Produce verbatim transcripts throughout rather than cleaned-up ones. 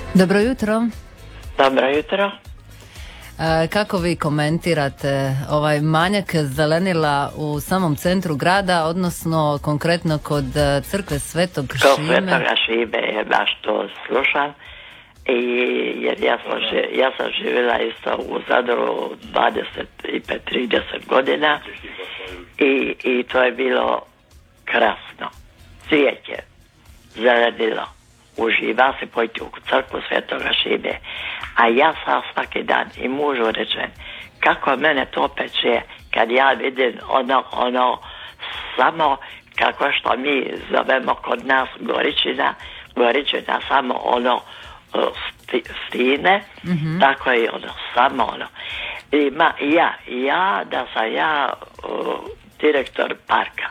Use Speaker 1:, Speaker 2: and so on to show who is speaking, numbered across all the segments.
Speaker 1: Dobro jutro.
Speaker 2: Dobro jutro.
Speaker 1: E, kako vi komentirate ovaj manjak zelenila u samom centru grada, odnosno konkretno kod crkve Svetog Šime?
Speaker 2: Kod Svetoga Šime je baš to slušam. I, jer ja sam, ja sam živjela isto u Zadru dvadeset pet trideset godina i, i to je bilo krasno. Cvijeće, zelenilo, uživa se pojти u crkvu Svetoga Šime. A ja sam svaki dan i mužu rečem kako mene to peče kad ja vidim ono, ono samo kako što mi zovemo kod nas Goričina, Goričina samo ono sti, stine, mm-hmm. tako i ono, samo ono. Ima, ja, ja, da sam ja uh, direktor parka.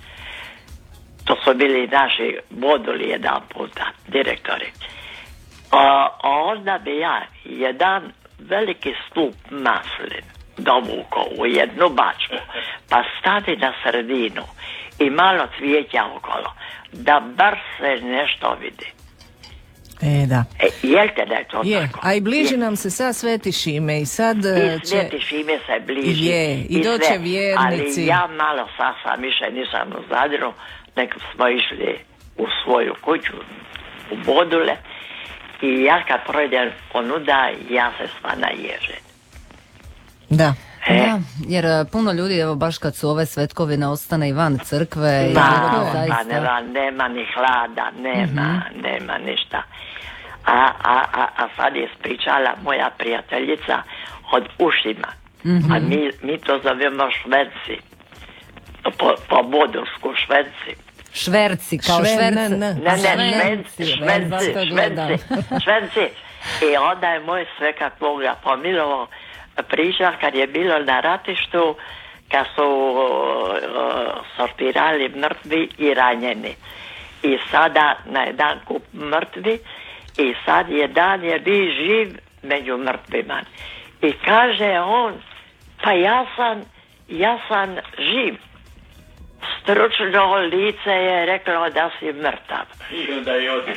Speaker 2: To su bili naši moduli jedan puta, direktori. A, a onda bi ja jedan veliki stup maslin dovukao u jednu bačku, pa stavi na sredinu i malo cvijeća okolo, da bar se nešto vidi.
Speaker 3: E, da.
Speaker 2: E, jel te da je to
Speaker 3: je,
Speaker 2: tako?
Speaker 3: a i bliži
Speaker 2: je.
Speaker 3: nam se sad Sveti Šime i sad
Speaker 2: I
Speaker 3: će...
Speaker 2: Sveti Šime se bliži.
Speaker 3: Je, i doće
Speaker 2: sve.
Speaker 3: vjernici.
Speaker 2: Ali ja malo sasam više nisam u Zadru, nek smo išli u svoju kuću, u Bodule, i ja kad projdem onuda, ja se sva naježem.
Speaker 3: Da.
Speaker 1: E. Da, jer puno ljudi, evo baš kad su ove svetkovine, ostane i van crkve.
Speaker 2: Da,
Speaker 1: i
Speaker 2: zaista... nema, nema ni hlada, nema, mm-hmm. nema ništa. A, a, a, a sad je ispričala moja prijateljica od ušima. Mm-hmm. A mi, mi to zovemo šverci. Po, po bodovsku šverci.
Speaker 1: Šverci, kao
Speaker 3: Šver,
Speaker 1: šverci.
Speaker 3: Ne, ne,
Speaker 2: ne, ne šverci, šverci, šverci, šverci. I onda je moj svekak Boga pomilovao priča kad je bilo na ratištu, kad su uh, sortirali mrtvi i ranjeni. I sada na jedan kup mrtvi i sad jedan je bi živ među mrtvima. I kaže on, pa ja sam, ja sam živ. Stručno lice je reklo da si mrtav.
Speaker 4: I onda je odi.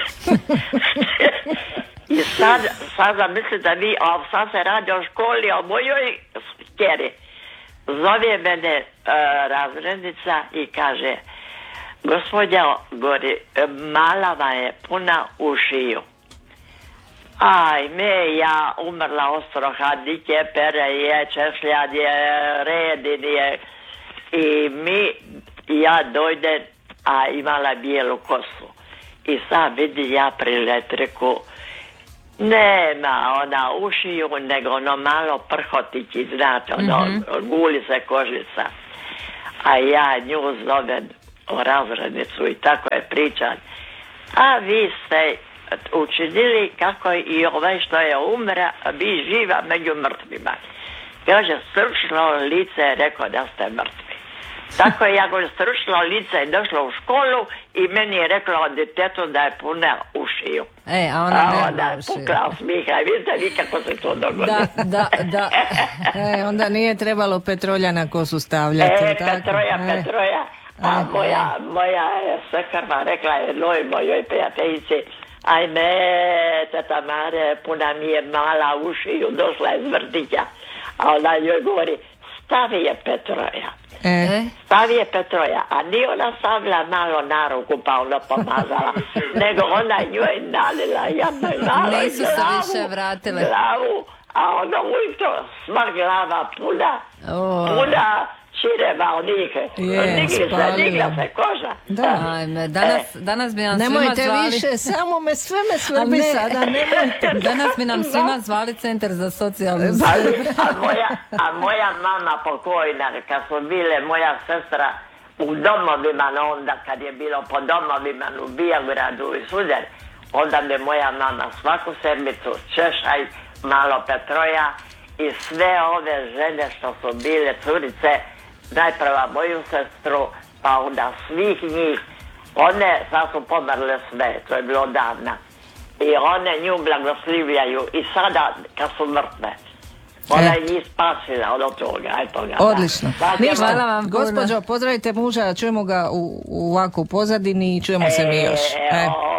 Speaker 2: I sad, sad zamislite da vi, a sad se radi o školi, o mojoj kjeri. Zove mene uh, razrednica i kaže, gospodja Gori, malava je puna ušiju. Ajme, ja umrla ostroha, dike pere je, češljad je, redin je. I mi, ja dojde, a imala bijelu kosu. I sad vidi ja pri elektriku, nema ona ušiju, nego ono malo prhotići, znate, ono, mm-hmm. guli se kožica. A ja nju zovem o razrednicu i tako je pričan. A vi ste učinili kako i ovaj što je umra, bi živa među mrtvima. Kaže, stručno lice je rekao da ste mrtvi. Tako je, ja govorim, stručno lice je došlo u školu i meni je rekla od djetetu da je puna ušiju.
Speaker 1: E, a ona
Speaker 2: a onda je pukla smiha. Vidite vi kako se to dogodi.
Speaker 3: Da, da, da. E, onda nije trebalo Petrolja na kosu stavljati.
Speaker 2: E,
Speaker 3: tako?
Speaker 2: Petroja,
Speaker 3: e.
Speaker 2: Petroja. A
Speaker 3: e,
Speaker 2: moja, moja je svekrva rekla jednoj mojoj prijateljici, ajme, teta Mare, puna mi je mala ušiju, došla je iz vrtića. A ona njoj govori, stavi je Petroja.
Speaker 3: E.
Speaker 2: Stavi je Petroja, a nije ona stavila malo na ruku pa ona pomazala, nego ona njoj nalila jedno i malo
Speaker 1: Nisu se
Speaker 2: glavu,
Speaker 1: više vratile.
Speaker 2: glavu, a ona ujutro sva glava puna,
Speaker 1: oh.
Speaker 2: puna čireva onih, digli se, digla se koža.
Speaker 3: Da.
Speaker 1: Ajme, danas,
Speaker 2: e.
Speaker 1: danas bi nam
Speaker 3: Nemojte
Speaker 1: svima zvali...
Speaker 3: više, samo me sve me svrbi
Speaker 1: ne.
Speaker 3: sada, nemojte.
Speaker 1: Danas bi nam svima zvali Centar za socijalnu skrb.
Speaker 2: A moja, a moja mama pokojna, kad su bile moja sestra u domovima, onda kad je bilo po domovima u Bijogradu i Suder, onda bi moja mama svaku sedmicu češaj, malo Petroja i sve ove žene što su bile curice, najprva moju sestru, pa onda svih njih, one sad su pomrle sve, to je bilo davna. I one nju blagoslivljaju i sada kad su mrtve. Ona je njih spasila od toga, aj toga.
Speaker 3: Odlično.
Speaker 2: Da.
Speaker 3: Hvala vam, gospođo, pozdravite muža, čujemo ga u, u ovako pozadini i čujemo e, se mi još.
Speaker 2: E, on, on mene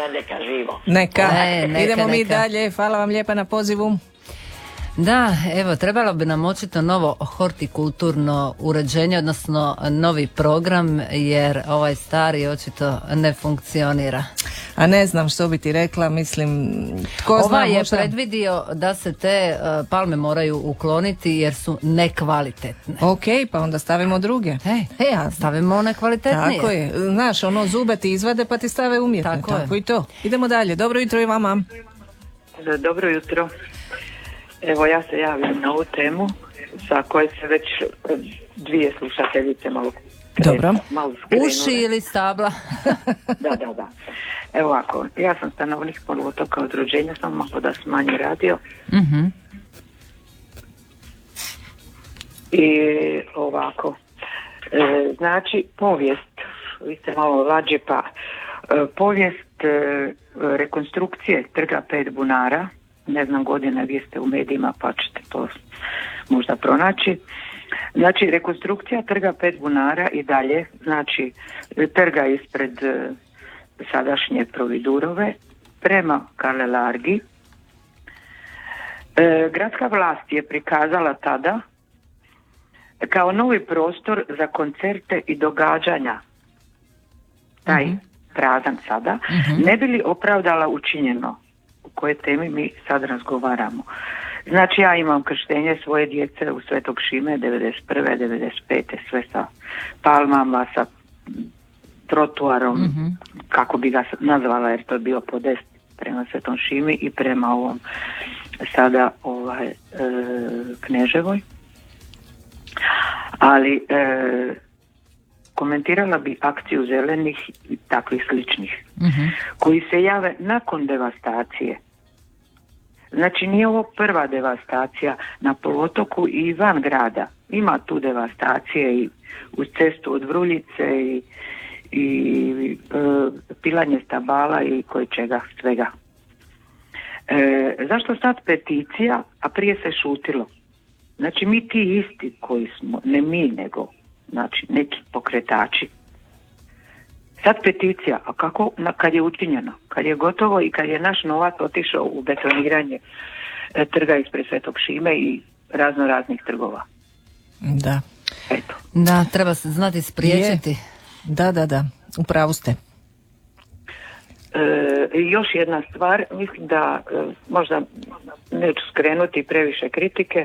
Speaker 2: neka živo.
Speaker 3: Neka.
Speaker 1: E, neka,
Speaker 3: Idemo mi
Speaker 1: neka.
Speaker 3: dalje. Hvala vam lijepa na pozivu.
Speaker 1: Da, evo, trebalo bi nam očito novo hortikulturno uređenje, odnosno novi program, jer ovaj stari očito ne funkcionira.
Speaker 3: A ne znam što bi ti rekla, mislim, tko zna
Speaker 1: Ovaj je
Speaker 3: možda...
Speaker 1: predvidio da se te uh, palme moraju ukloniti jer su nekvalitetne.
Speaker 3: Ok, pa onda stavimo druge.
Speaker 1: E, e, a stavimo one kvalitetnije.
Speaker 3: Tako je, znaš, ono zube ti izvade pa ti stave umjetne.
Speaker 1: Tako
Speaker 3: Tako
Speaker 1: je.
Speaker 3: i to. Idemo dalje, dobro jutro i vama.
Speaker 4: Dobro jutro. Evo ja se javljam na ovu temu sa koje se već dvije slušateljice malo krenu,
Speaker 3: Dobro.
Speaker 4: malo skrenule.
Speaker 1: Uši ili stabla?
Speaker 4: Da, da, da. Evo ovako, ja sam stanovnik poluotoka od rođenja, sam malo da smanji radio.
Speaker 1: Mhm.
Speaker 4: I ovako, e, znači povijest, vi ste malo mlađi pa, e, povijest e, rekonstrukcije trga pet bunara, ne znam godine, vi ste u medijima pa ćete to možda pronaći. Znači rekonstrukcija trga pet bunara i dalje, znači trga ispred e, sadašnje Providurove prema Kalelargi. E, gradska vlast je prikazala tada kao novi prostor za koncerte i događanja, taj mm-hmm. prazan sada, mm-hmm. ne bi li opravdala učinjeno, u kojoj temi mi sad razgovaramo. Znači ja imam krštenje svoje djece u Svetog Šime devedeset prve devedeset pete sve sa palmama, sa trotuarom, mm-hmm. kako bi ga nazvala, jer to je bio podest prema Svetom Šimi i prema ovom sada ovaj e, Kneževoj. Ali e, komentirala bi akciju zelenih i takvih sličnih, mm-hmm. koji se jave nakon devastacije. Znači nije ovo prva devastacija na poluotoku i van grada. Ima tu devastacije i uz cestu od Vruljice i, i e, pilanje stabala i koje čega svega. E, zašto sad peticija, a prije se šutilo? Znači mi ti isti koji smo, ne mi nego, znači neki pokretači. Sad peticija, a kako kad je učinjeno? Kad je gotovo i kad je naš novac otišao u betoniranje e, trga ispred Svetog Šime i razno raznih trgova.
Speaker 3: Da.
Speaker 4: Eto.
Speaker 1: Da, treba se znati spriječiti.
Speaker 3: Je. Da, da, da, u pravu ste.
Speaker 4: E, još jedna stvar, mislim da e, možda neću skrenuti previše kritike.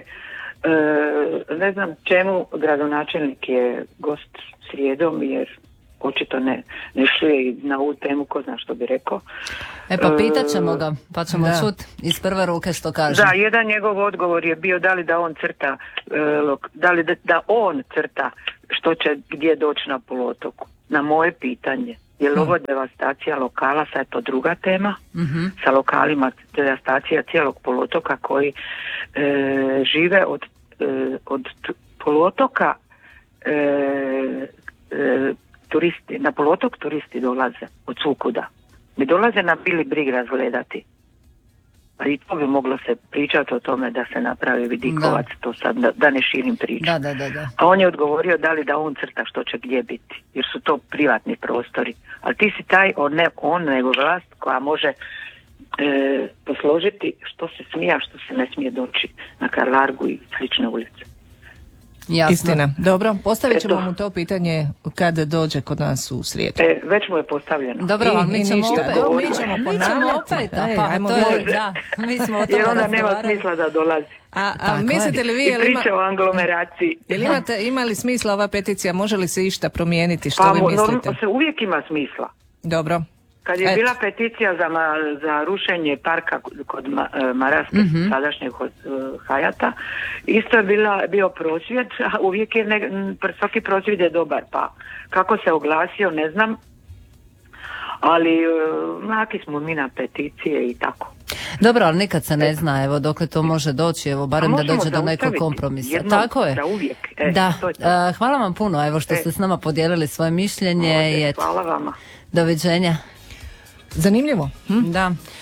Speaker 4: E, ne znam čemu gradonačelnik je gost srijedom, jer očito ne, ne čuje i na ovu temu, ko zna što bi rekao.
Speaker 1: E pa pitat ćemo ga, pa ćemo
Speaker 3: da.
Speaker 1: čuti iz prve ruke što kaže.
Speaker 4: Da, jedan njegov odgovor je bio da li da on crta, da li da, da on crta što će gdje doći na poluotoku. Na moje pitanje, je li ovo devastacija lokala, sad je to druga tema, mm-hmm. sa lokalima devastacija cijelog poluotoka koji e, žive od, e, od poluotoka e, e, turisti, na poluotok turisti dolaze od svukuda. Mi dolaze na Bili Brig razgledati. Pa i to bi moglo se pričati o tome da se napravi vidikovac, da. To sad da, da ne širim priču.
Speaker 1: Da, da, da, da.
Speaker 4: A on je odgovorio da li da on crta što će gdje biti, jer su to privatni prostori. Ali ti si taj, on ne on, nego vlast koja može e, posložiti što se smije, a što se ne smije doći na Karlargu i slične ulice.
Speaker 1: Jasno.
Speaker 3: Istina. Dobro, postavit ćemo
Speaker 4: Eto.
Speaker 3: mu to pitanje kad dođe kod nas u srijedu.
Speaker 4: E, već mu je postavljeno.
Speaker 1: Dobro, ali
Speaker 3: I-
Speaker 1: mi
Speaker 3: i
Speaker 1: ćemo
Speaker 3: ništa.
Speaker 1: opet.
Speaker 3: Dobro,
Speaker 1: mi
Speaker 3: mi
Speaker 1: ćemo,
Speaker 3: ćemo
Speaker 1: mi ćemo
Speaker 3: ponavljati.
Speaker 1: opet.
Speaker 3: Ej,
Speaker 1: Pa,
Speaker 3: ajmo
Speaker 1: to je,
Speaker 4: vidjeti.
Speaker 1: da, mi smo o tome
Speaker 4: Jer onda nema
Speaker 1: razgovarali.
Speaker 4: smisla da dolazi.
Speaker 3: A, a
Speaker 1: Tako
Speaker 3: mislite
Speaker 1: je.
Speaker 3: li vi,
Speaker 4: I
Speaker 3: jel ima,
Speaker 4: priče o aglomeraciji.
Speaker 3: jel imate, ima li smisla ova peticija, može li se išta promijeniti, što
Speaker 4: Pa
Speaker 3: vi
Speaker 4: mo-
Speaker 3: mislite?
Speaker 4: norm- se uvijek ima smisla.
Speaker 3: Dobro.
Speaker 4: Kad je
Speaker 3: Eto.
Speaker 4: bila peticija za, ma, za rušenje parka kod ma, e, Maraske, mm-hmm. sadašnjeg uh, Hajata, isto je bila, bio prosvjed, a uvijek je, ne, m, svaki prosvjed je dobar, pa kako se oglasio ne znam, ali uh, mlaki smo mi na peticije i tako.
Speaker 1: Dobro, ali nikad se ne zna, evo, dokle to može doći, evo, barem
Speaker 4: A
Speaker 1: da
Speaker 4: možemo
Speaker 1: dođe do nekog
Speaker 4: zaustaviti
Speaker 1: kompromisa.
Speaker 4: jednom
Speaker 1: Tako je.
Speaker 4: za uvijek. E,
Speaker 1: da,
Speaker 4: to je to.
Speaker 1: a, hvala vam puno, evo, što
Speaker 4: E.
Speaker 1: ste s nama podijelili svoje mišljenje.
Speaker 4: Ovdje,
Speaker 1: I eto,
Speaker 4: hvala vama.
Speaker 1: doviđenja.
Speaker 3: Zanimljivo. Hm?
Speaker 1: Da.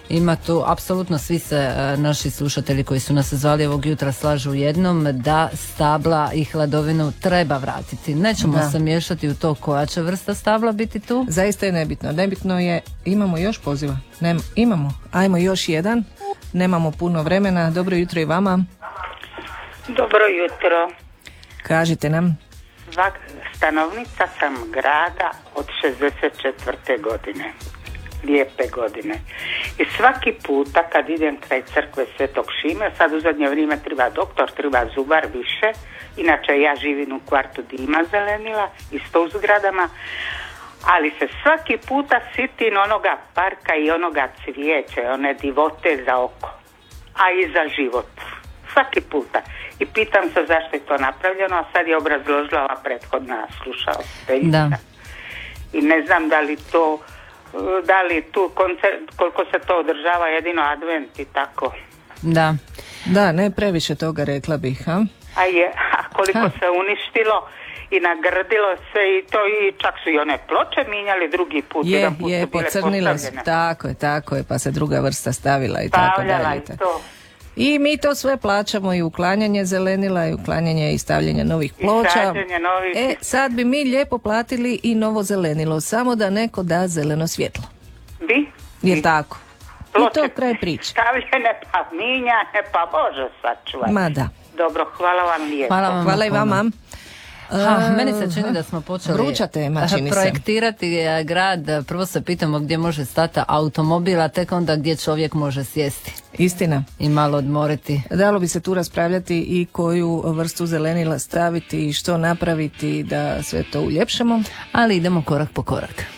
Speaker 1: Ima tu, apsolutno svi se e, naši slušatelji koji su nas zvali ovog jutra slažu u jednom da stabla i hladovinu treba vratiti. Nećemo
Speaker 3: Da.
Speaker 1: se miješati u to koja će vrsta stabla biti tu.
Speaker 3: Zaista je nebitno. Nebitno je, imamo još poziva? Nem, imamo. Ajmo još jedan. Nemamo puno vremena. Dobro jutro i vama.
Speaker 5: Dobro jutro.
Speaker 3: Kažite nam.
Speaker 5: Svak, stanovnica sam grada od šezdeset četvrte godine. Lijepe godine. I svaki puta kad idem kraj crkve Svetog Šime, sad u zadnje vrijeme treba doktor, treba zubar više. Inače ja živim u kvartu gdje ima zelenila, isto u zgradama. Ali se svaki puta sitim onoga parka i onoga cvijeća, one divote za oko. A i za život. Svaki puta. I pitam se zašto je to napravljeno, a sad je obrazložila ova prethodna slušateljica.
Speaker 1: Da.
Speaker 5: I ne znam da li to, da li tu koncert, koliko se to održava, jedino advent i tako.
Speaker 1: Da.
Speaker 3: Da, ne previše toga, rekla bih. Ha?
Speaker 5: A, je, a koliko
Speaker 3: Ha.
Speaker 5: se uništilo i nagrdilo se i to, i čak su i one ploče minjali drugi put.
Speaker 3: Je,
Speaker 5: jedan put
Speaker 3: je,
Speaker 5: su bile
Speaker 3: pocrnile su.
Speaker 5: postavljene.
Speaker 3: Tako je, tako je, pa se druga vrsta stavila i tako
Speaker 5: Stavljala
Speaker 3: dalje.
Speaker 5: i to.
Speaker 3: I mi to sve plaćamo, i uklanjanje zelenila, i uklanjanje i stavljanje novih ploča.
Speaker 5: sađenje novih.
Speaker 3: E, sad bi mi lijepo platili i novo zelenilo, samo da neko da zeleno svjetlo.
Speaker 5: Bi?
Speaker 3: Je
Speaker 5: Bi.
Speaker 3: tako? I to
Speaker 5: Ploče
Speaker 3: kraj priče.
Speaker 5: stavljene, pa minjane, pa Bože sačuvaj.
Speaker 3: Ma da.
Speaker 5: Dobro, hvala vam lijepo.
Speaker 1: Hvala vam.
Speaker 3: Hvala i
Speaker 1: puno.
Speaker 3: vama.
Speaker 1: Ha,
Speaker 3: E,
Speaker 1: meni se čini da smo počeli
Speaker 3: Vruća tema, čini se.
Speaker 1: projektirati e, grad. Prvo se pitamo gdje može stati automobil, a tek onda gdje čovjek može sjesti
Speaker 3: Istina.
Speaker 1: i malo odmoriti.
Speaker 3: Dalo bi se tu raspravljati i koju vrstu zelenila staviti i što napraviti da sve to uljepšamo.
Speaker 1: Ali idemo korak po korak.